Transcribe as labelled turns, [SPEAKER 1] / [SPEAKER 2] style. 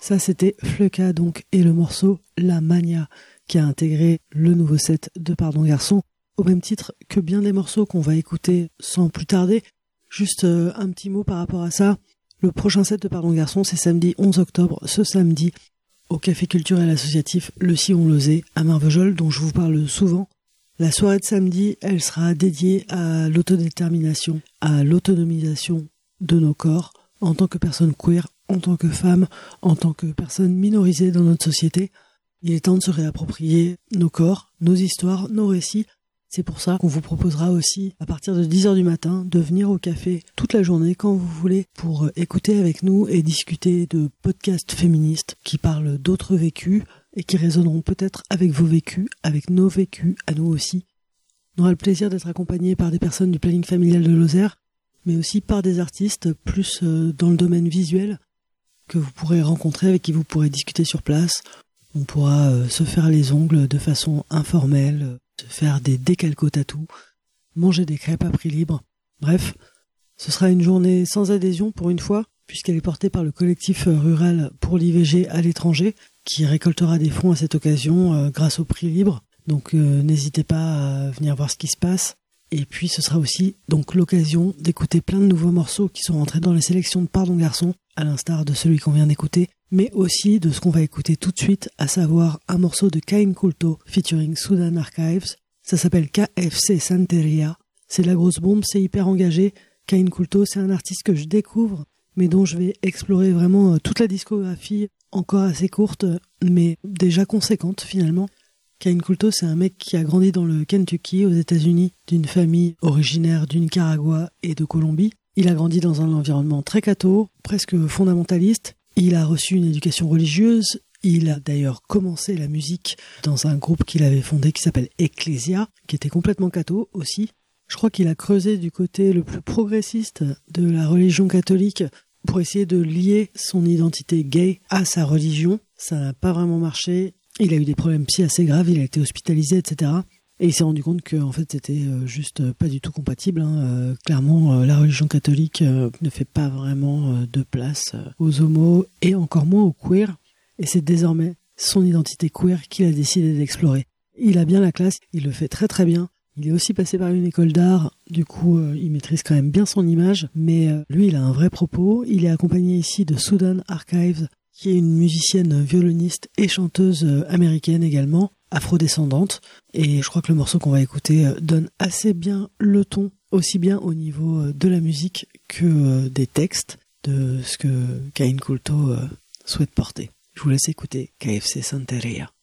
[SPEAKER 1] Ça, c'était Fleka, donc, et le morceau La Mania, qui a intégré le nouveau set de Pardon Garçon, au même titre que bien des morceaux qu'on va écouter sans plus tarder. Juste un petit mot par rapport à ça. Le prochain set de Pardon Garçon, c'est samedi 11 octobre, ce samedi, au Café culturel associatif Le Sillon-Lozé, à Marvejols, dont je vous parle souvent. La soirée de samedi, elle sera dédiée à l'autodétermination, à l'autonomisation de nos corps, en tant que personne queer, en tant que femme, en tant que personne minorisée dans notre société. Il est temps de se réapproprier nos corps, nos histoires, nos récits. C'est pour ça qu'on vous proposera aussi, à partir de 10h du matin, de venir au café toute la journée quand vous voulez pour écouter avec nous et discuter de podcasts féministes qui parlent d'autres vécus et qui résonneront peut-être avec vos vécus, avec nos vécus à nous aussi. On aura le plaisir d'être accompagnés par des personnes du planning familial de Lozère, mais aussi par des artistes plus dans le domaine visuel que vous pourrez rencontrer, avec qui vous pourrez discuter sur place. On pourra se faire les ongles de façon informelle, se faire des décalco-tatous, manger des crêpes à prix libre. Bref, ce sera une journée sans adhésion pour une fois, puisqu'elle est portée par le collectif rural pour l'IVG à l'étranger, qui récoltera des fonds à cette occasion grâce au prix libre. Donc n'hésitez pas à venir voir ce qui se passe. Et puis ce sera aussi donc l'occasion d'écouter plein de nouveaux morceaux qui sont rentrés dans les sélections de Pardon Garçon, à l'instar de celui qu'on vient d'écouter, mais aussi de ce qu'on va écouter tout de suite, à savoir un morceau de Cain Kulto featuring Sudan Archives. Ça s'appelle KFC Santeria. C'est de la grosse bombe, c'est hyper engagé. Cain Kulto, c'est un artiste que je découvre, mais dont je vais explorer vraiment toute la discographie, encore assez courte, mais déjà conséquente finalement. Cain Kulto, c'est un mec qui a grandi dans le Kentucky, aux États-Unis, d'une famille originaire du Nicaragua et de Colombie. Il a grandi dans un environnement très catho, presque fondamentaliste. Il a reçu une éducation religieuse. Il a d'ailleurs commencé la musique dans un groupe qu'il avait fondé qui s'appelle Ecclesia, qui était complètement catho aussi. Je crois qu'il a creusé du côté le plus progressiste de la religion catholique pour essayer de lier son identité gay à sa religion. Ça n'a pas vraiment marché. Il a eu des problèmes psy assez graves, il a été hospitalisé, etc. Et il s'est rendu compte que en fait, c'était juste pas du tout compatible. Clairement, la religion catholique ne fait pas vraiment de place aux homos et encore moins aux queers. Et c'est désormais son identité queer qu'il a décidé d'explorer. Il a bien la classe, il le fait très très bien. Il est aussi passé par une école d'art, du coup il maîtrise quand même bien son image, mais lui il a un vrai propos. Il est accompagné ici de Sudan Archives, qui est une musicienne violoniste et chanteuse américaine également, afrodescendante. Et je crois que le morceau qu'on va écouter donne assez bien le ton, aussi bien au niveau de la musique que des textes, de ce que Cain Kulto souhaite porter. Je vous laisse écouter KFC Santeria.